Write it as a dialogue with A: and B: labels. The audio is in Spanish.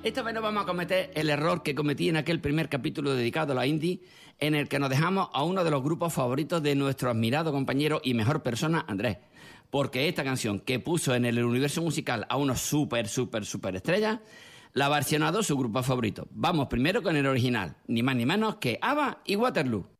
A: Esta vez no vamos a cometer el error que cometí en aquel primer capítulo dedicado a la indie, en el que nos dejamos a uno de los grupos favoritos de nuestro admirado compañero y mejor persona, Andrés. Porque esta canción que puso en el universo musical a unos super estrellas, la ha versionado su grupo favorito. Vamos primero con el original, ni más ni menos que ABBA y Waterloo.